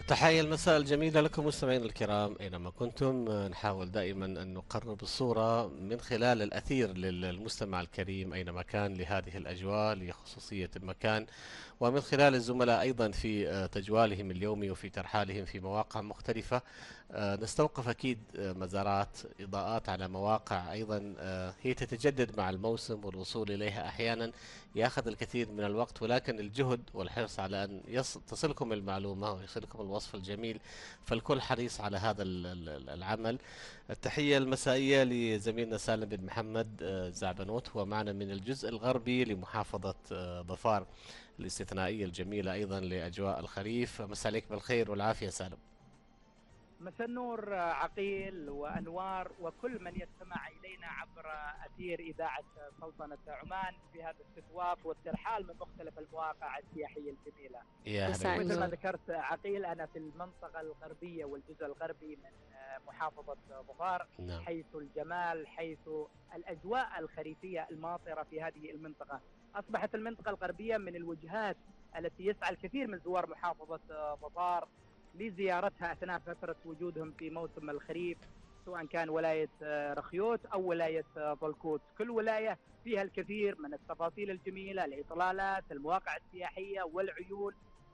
تحية المساء الجميلة لكم مستمعينا الكرام أينما كنتم. نحاول دائما أن نقرب الصورة من خلال الأثير للمستمع الكريم أينما كان لهذه الأجواء لخصوصية المكان، ومن خلال الزملاء أيضا في تجوالهم اليومي وفي ترحالهم في مواقع مختلفة. نستوقف أكيد مزارات إضاءات على مواقع أيضا هي تتجدد مع الموسم، والوصول إليها أحيانا يأخذ الكثير من الوقت، ولكن الجهد والحرص على أن تصلكم المعلومة ويصلكم الوصف الجميل، فالكل حريص على هذا العمل. التحية المسائية لزميلنا سالم بن محمد زعبنوت، هو معنا من الجزء الغربي لمحافظة ظفار الاستثنائية الجميلة أيضا لأجواء الخريف. مساء عليك بالخير والعافية سالم. مساء النور عقيل وأنوار وكل من يستمع إلينا عبر أثير إذاعة سلطنة عمان في هذا الاستضواف والترحال من مختلف المواقع السياحية الجميلة. يا مساء أهلا مثل ما النور. ذكرت عقيل، أنا في المنطقة الغربية والجزء الغربي من محافظة ظفار، نعم. حيث الجمال، حيث الأجواء الخريفية الماطرة في هذه المنطقة. أصبحت المنطقة الغربية من الوجهات التي يسعى الكثير من زوار محافظة ظفار لزيارتها أثناء فترة وجودهم في موسم الخريف، سواء كان ولاية رخيوت أو ولاية بلقوت. كل ولاية فيها الكثير من التفاصيل الجميلة، الإطلالات، المواقع السياحية والعيون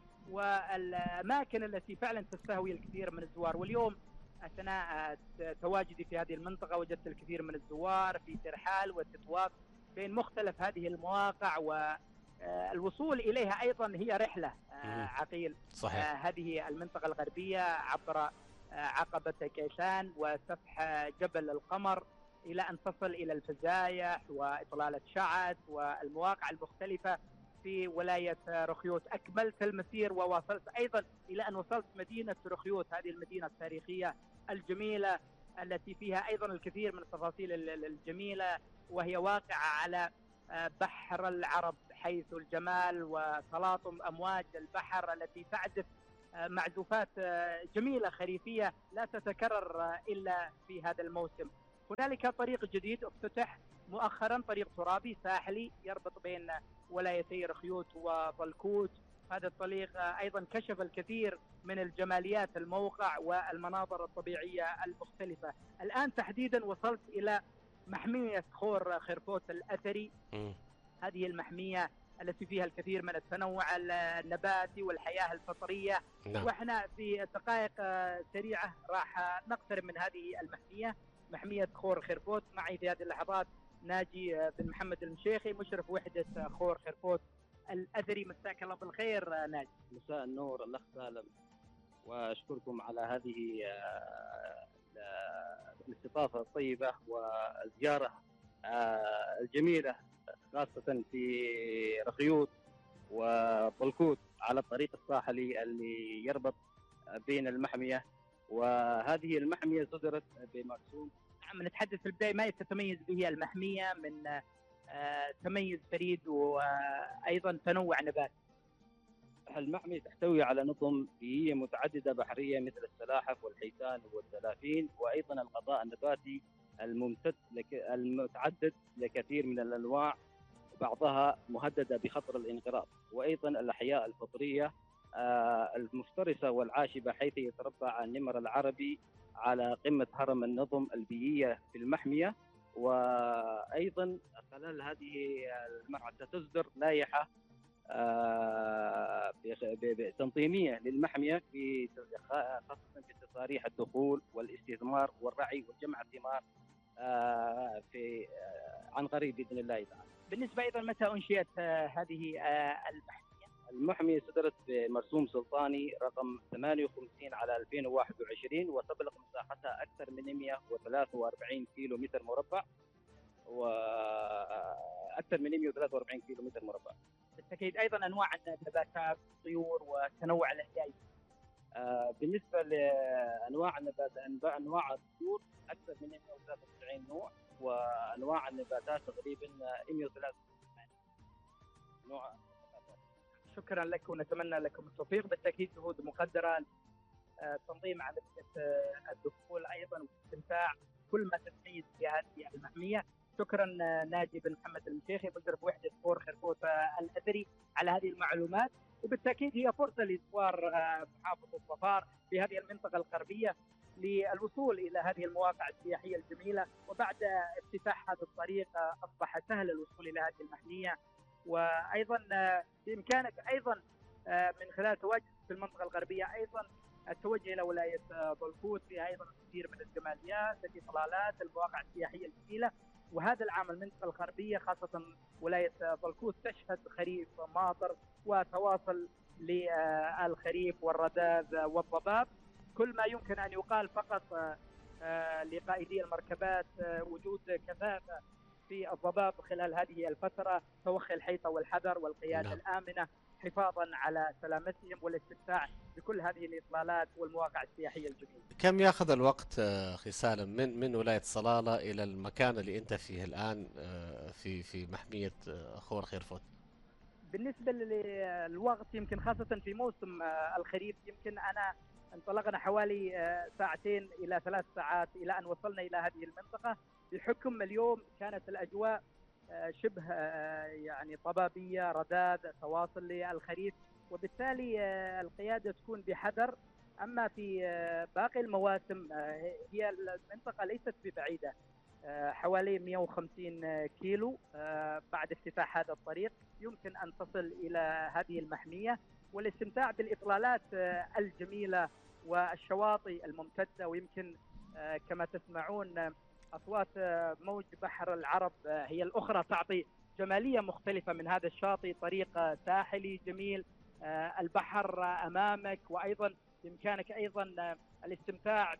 والأماكن التي فعلا تستهوي الكثير من الزوار. واليوم أثناء تواجدي في هذه المنطقة وجدت الكثير من الزوار في ترحال وتطواف بين مختلف هذه المواقع، والوصول إليها أيضا هي رحلة عقيل. صحيح. هذه المنطقة الغربية عبر عقبة كيسان وسفح جبل القمر إلى أن تصل إلى الفزايح وإطلالة شعث والمواقع المختلفة في ولاية رخيوت. أكملت المسير وواصلت أيضا إلى أن وصلت مدينة رخيوت، هذه المدينة التاريخية الجميلة التي فيها أيضا الكثير من التفاصيل الجميلة، وهي واقعة على بحر العرب، حيث الجمال وتلاطم أمواج البحر التي تعزف معزوفات جميلة خريفية لا تتكرر إلا في هذا الموسم. هنالك طريق جديد افتتح مؤخرا، طريق ترابي ساحلي يربط بين ولايتي رخيوت وبلكوت. هذا الطريق أيضا كشف الكثير من الجماليات الموقع والمناظر الطبيعية المختلفة. الآن تحديدا وصلت إلى محمية خور خرفوت الأثري، هذه المحمية التي فيها الكثير من التنوع النباتي والحياة الفطرية. نعم. وإحنا في دقائق سريعة راح نقترب من هذه المحمية، محمية خور خرفوت. معي في هذه اللحظات ناجي بن محمد المشيخي، مشرف وحدة خور خرفوت الأثري. مساك الله بالخير ناجي. مساء النور الأخ سالم، وأشكركم على هذه الاستضافة الطيبة والزيارة الجميلة، خاصة في رخيوت وبلقوت على الطريق الساحلي اللي يربط بين المحمية. وهذه المحمية صدرت بمرسوم. نعم، نتحدث في البداية ما تتميز به المحمية من تميز فريد وأيضا تنوع نباتي. المحمية تحتوي على نظم بيئية متعددة بحرية مثل السلاحف والحيتان والدلافين، وأيضا الغطاء النباتي المتعدد لكثير من الأنواع، بعضها مهددة بخطر الانقراض، وأيضا الأحياء الفطرية المفترسة والعاشبة، حيث يتربع النمر العربي على قمة هرم النظم البيئية في المحمية. وأيضا خلال هذه المرحلة تصدر لائحة تنظيمية للمحمية في خاصة في تصاريح الدخول والاستثمار والرعي وجمع الثمار في عن قريب بإذن الله تعالى. بالنسبة أيضا متى أنشئت هذه المحمية؟ المحمية صدرت بمرسوم سلطاني رقم 58 على 2021، وتبلغ مساحتها أكثر من 143 كيلو متر مربع، وأكثر من 143 كيلو متر مربع. بالتأكيد أيضا أنواع النباتات، الطيور وتنوع الأحياء. بالنسبة لأنواع النبات، أنواع الطيور أكثر من 193 نوع، وأنواع النباتات تقريبا 193 نوع. شكرا لك ونتمنى لكم التوفيق. بالتأكيد جهود مقدرة، تنظيم عملية الدخول أيضا واستمتاع كل ما تتميز في هذه المحمية. وشكرا ناجي بن محمد المشيخي مدرب وحدة خور خرفوت الأثري على هذه المعلومات. وبالتأكيد هي فرصة لزوار محافظة ظفار في هذه المنطقة الغربية للوصول إلى هذه المواقع السياحية الجميلة. وبعد افتتاح هذا الطريق أصبح سهل الوصول إلى هذه المحمية. وأيضا بإمكانك أيضا من خلال تواجد في المنطقة الغربية أيضا التوجه إلى ولاية بلقوت، فيها أيضا كثير من الجماليات، الإطلالات، المواقع السياحية الجميلة. وهذا العام المنطقة الغربية خاصة ولاية بلقوت تشهد خريف ماطر وتواصل للخريف والرداد والضباب. كل ما يمكن أن يقال فقط لقائدي المركبات وجود كثافة في الضباب خلال هذه الفترة، توخي الحيطة والحذر والقيادة الآمنة حفاظا على سلامتهم والاستمتاع بكل هذه الإطلالات والمواقع السياحية الجميلة. كم ياخذ الوقت أخي سالم من ولاية صلالة إلى المكان اللي أنت فيه الآن في محمية خور خرفوت؟ بالنسبة للوقت يمكن خاصة في موسم الخريف يمكن انطلقنا حوالي 2 إلى 3 ساعات إلى أن وصلنا إلى هذه المنطقة، بحكم اليوم كانت الأجواء شبه يعني ضبابية، رذاذ، تواصل للخريف، وبالتالي القيادة تكون بحذر. أما في باقي المواسم هي المنطقة ليست ببعيدة، حوالي 150 كيلو. بعد افتتاح هذا الطريق يمكن أن تصل إلى هذه المحمية والاستمتاع بالإطلالات الجميلة والشواطئ الممتدة. ويمكن كما تسمعون أصوات موج بحر العرب هي الأخرى تعطي جمالية مختلفة من هذا الشاطئ. طريق ساحلي جميل، البحر أمامك، وأيضا بإمكانك أيضا الاستمتاع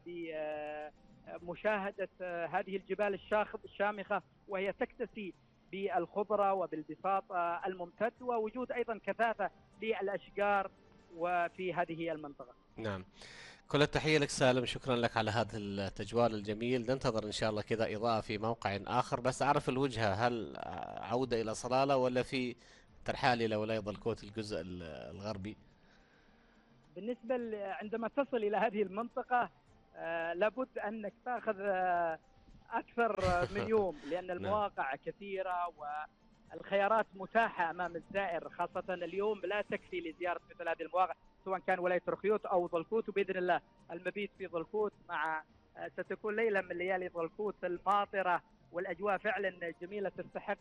بمشاهدة هذه الجبال الشامخة وهي تكتسي بالخضرة وبالبساط الممتد، ووجود أيضا كثافة للأشجار وفي هذه المنطقة. نعم، كل التحية لك سالم، شكرا لك على هذا التجوال الجميل. ننتظر إن شاء الله كذا إضاءة في موقع آخر، بس أعرف الوجهة هل عودة إلى صلالة ولا في ترحال إلى ولاية بلقوت الجزء الغربي؟ بالنسبة عندما تصل إلى هذه المنطقة لابد أنك تأخذ أكثر من يوم، لأن المواقع كثيرة والخيارات متاحة أمام الزائر. خاصة اليوم لا تكفي لزيارة مثل هذه المواقع، سواء كان ولاية رخيوت أو ظلكوت. وبإذن الله المبيت في ظلكوت ستكون ليلة من ليالي ظلكوت الماطرة، والأجواء فعلا جميلة تستحق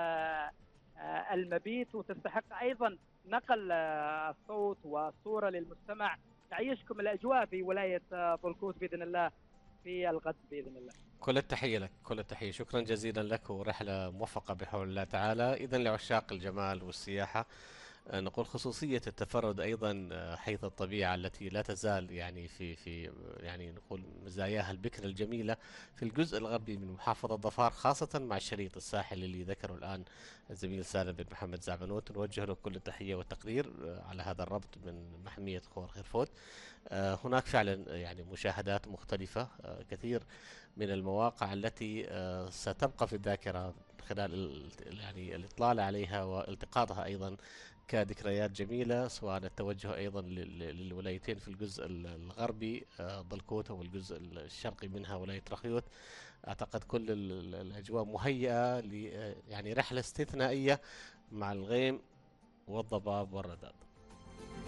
المبيت، وتستحق أيضا نقل الصوت والصورة للمستمع تعيشكم الأجواء في ولاية ظلكوت بإذن الله في الغد بإذن الله. كل التحية لك، كل التحية، شكرا جزيلا لك، ورحلة موفقة بحول الله تعالى. إذن لعشاق الجمال والسياحة نقول خصوصية التفرد أيضا حيث الطبيعة التي لا تزال يعني في يعني نقول مزاياها البكر الجميلة في الجزء الغربي من محافظة ظفار، خاصة مع الشريط الساحلي اللي ذكره الآن الزميل سالم بن محمد زعبنوت. نوجه له كل التحية والتقدير على هذا الربط من محمية خور خرفوت. هناك فعلا يعني مشاهدات مختلفة، كثير من المواقع التي ستبقى في الذاكرة خلال يعني الإطلال عليها والتقاطها أيضا كذكريات جميلة، سواء التوجه أيضا للولايتين في الجزء الغربي بلقوت والجزء الشرقي منها ولاية رخيوت. أعتقد كل الأجواء مهيئة يعني رحلة استثنائية مع الغيم والضباب والرداد.